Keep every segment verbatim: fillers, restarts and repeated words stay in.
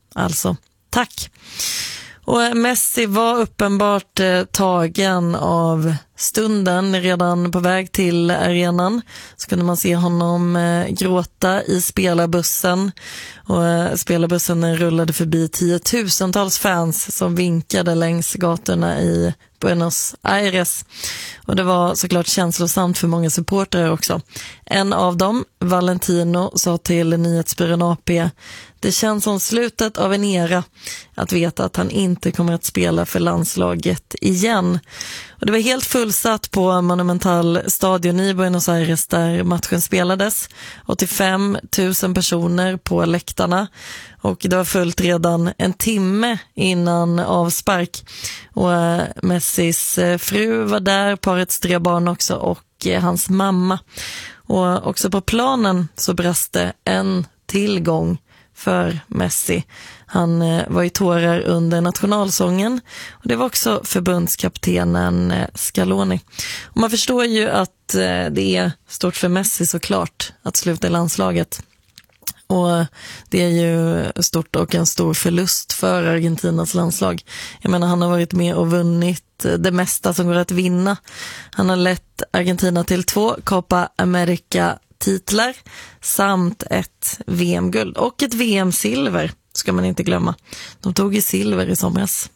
Alltså, tack. Och Messi var uppenbart eh, tagen av stunden. Redan på väg till arenan så kunde man se honom eh, gråta i spelarbussen. Och eh, spelarbussen rullade förbi tiotusentals fans som vinkade längs gatorna i Buenos Aires. Och det var såklart känslosamt för många supportrar också. En av dem, Valentino, sa till nyhetsbyrån A P: det känns som slutet av en era att veta att han inte kommer att spela för landslaget igen. Och det var helt fullsatt på Monumental stadion i Buenos Aires där matchen spelades. åttiofem tusen personer på läktarna. Och det var fullt redan en timme innan avspark. Och äh, Messis äh, fru var där, parets tre barn också och äh, hans mamma. Och också på planen så brast det en tillgång för Messi. Han eh, var i tårar under nationalsången och det var också förbundskaptenen eh, Scaloni. Och man förstår ju att eh, det är stort för Messi såklart att sluta i landslaget. Och det är ju stort och en stor förlust för Argentinas landslag. Jag menar, han har varit med och vunnit det mesta som går att vinna. Han har lett Argentina till två Copa America titlar samt ett V M-guld och ett V M-silver ska man inte glömma. De tog ju silver i somras.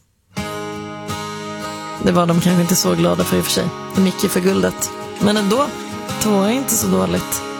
Det var de kanske inte så glada för i och för sig. De gick ju för guldet. Men ändå, två är inte så dåligt.